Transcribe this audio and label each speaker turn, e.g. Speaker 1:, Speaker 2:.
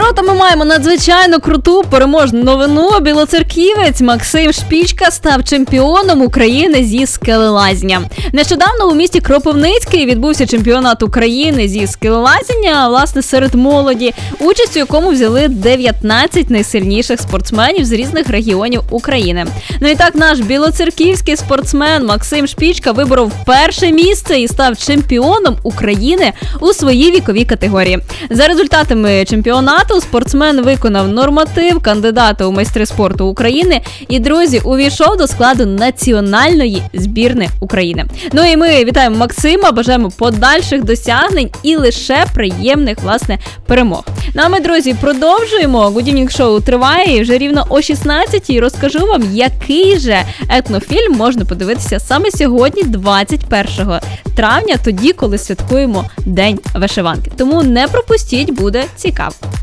Speaker 1: Та ми маємо надзвичайно круту переможну новину. Білоцерківець Максим Шпічка став чемпіоном України зі скелелазіння. Нещодавно у місті Кропивницький відбувся чемпіонат України зі скелелазіння, власне, серед молоді, участь у якому взяли 19 найсильніших спортсменів з різних регіонів України. Ну і так наш білоцерківський спортсмен Максим Шпічка виборов перше місце і став чемпіоном України у своїй віковій категорії. За результатами чемпіонату спортсмен виконав норматив кандидата у майстри спорту України і, друзі, увійшов до складу національної збірної України. Ну і ми вітаємо Максима, бажаємо подальших досягнень і лише приємних, власне, перемог. Ну а ми, друзі, продовжуємо. Good Evening Show триває і вже рівно о 16-й розкажу вам, який же етнофільм можна подивитися саме сьогодні, 21 травня, тоді, коли святкуємо День вишиванки. Тому не пропустіть, буде цікаво.